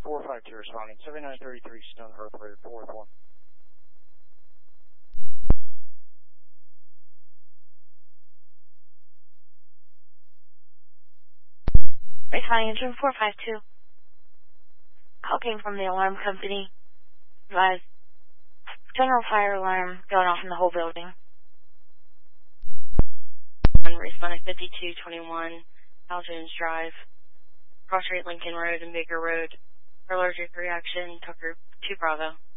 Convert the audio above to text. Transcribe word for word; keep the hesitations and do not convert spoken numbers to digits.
four five two responding. seventy-nine thirty-three Stone Earth Road, four one. Responding engine four five two. Call came from the alarm company. Advised general fire alarm going off in the whole building. Responding fifty-two twenty-one, Aljones Drive, Cross Street, Lincoln Road, and Baker Road. Allergic reaction, Tucker two Bravo.